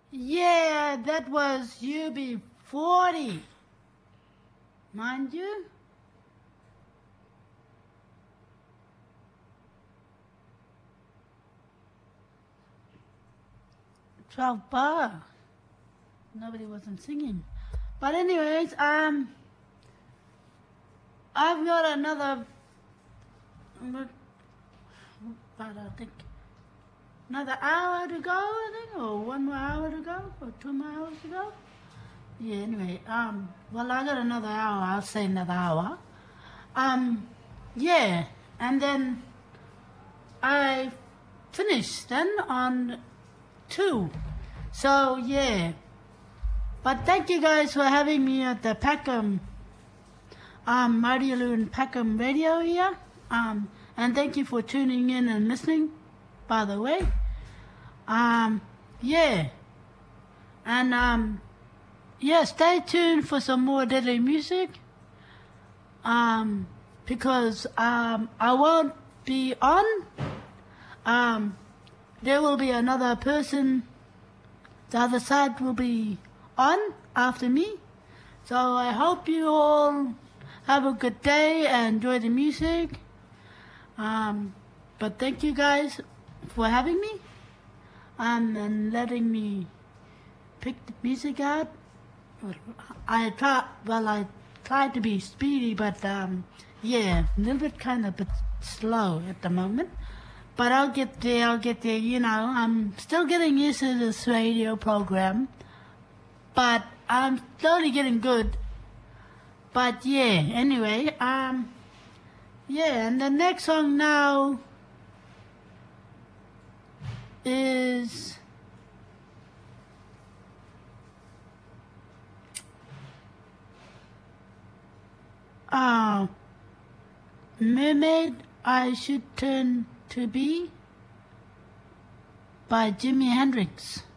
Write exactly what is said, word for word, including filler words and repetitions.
Yeah, that was U B forty. Mind you. twelve bar. Nobody wasn't singing. But anyways, um, I've got another, but I think another hour to go, I think, or one more hour to go, or two more hours to go. Yeah, anyway, um, well, I got another hour, I'll say another hour. Um, yeah, and then I finished then on two. So, yeah. But thank you guys for having me at the Peckham, um, Mighty Loon Peckham Radio here. Um, and thank you for tuning in and listening, by the way. Um, yeah. And, um, yeah, stay tuned for some more Deadly Music. Um, because, um, I won't be on. Um, there will be another person. The other side will be on after me. So I hope you all have a good day and enjoy the music. Um, but thank you guys for having me um, and letting me pick the music out. I try, well, I try to be speedy, but um, yeah, a little bit kind of bit slow at the moment. But I'll get there, I'll get there, you know. I'm still getting used to this radio program. But I'm slowly getting good. But yeah, anyway, um, yeah, and the next song now is uh, Mermaid I Should Turn to Be by Jimi Hendrix.